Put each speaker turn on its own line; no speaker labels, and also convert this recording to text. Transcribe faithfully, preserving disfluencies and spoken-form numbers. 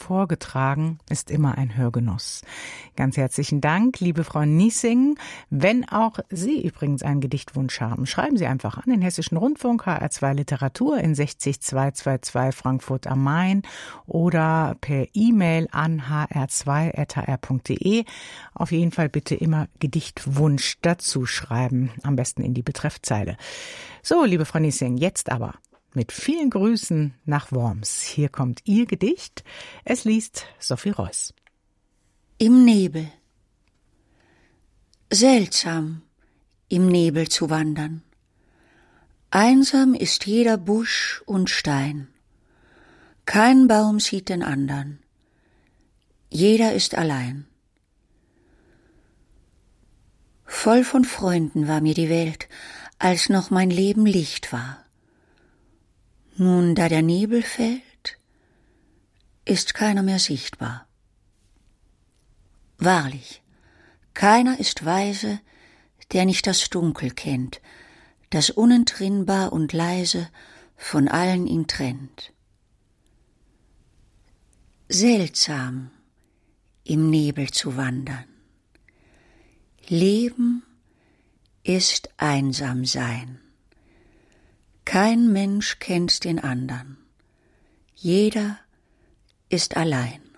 vorgetragen ist immer ein Hörgenuss. Ganz herzlichen Dank, liebe Frau Niesing. Wenn auch Sie übrigens einen Gedichtwunsch haben, schreiben Sie einfach an den Hessischen Rundfunk, H R zwei Literatur in sechzig zweihundertzweiundzwanzig Frankfurt am Main oder per E-Mail an h r zwei at h r punkt d e. Auf jeden Fall bitte immer Gedichtwunsch dazu schreiben, am besten in die Betreffzeile. So, liebe Frau Niesing, jetzt aber mit vielen Grüßen nach Worms. Hier kommt Ihr Gedicht. Es liest Sophie Reuss.
Im Nebel. Seltsam, im Nebel zu wandern. Einsam ist jeder Busch und Stein. Kein Baum sieht den andern. Jeder ist allein. Voll von Freunden war mir die Welt, als noch mein Leben Licht war. Nun, da der Nebel fällt, ist keiner mehr sichtbar. Wahrlich, keiner ist weise, der nicht das Dunkel kennt, das unentrinnbar und leise von allen ihn trennt. Seltsam, im Nebel zu wandern. Leben ist einsam sein. Kein Mensch kennt den andern. Jeder ist allein.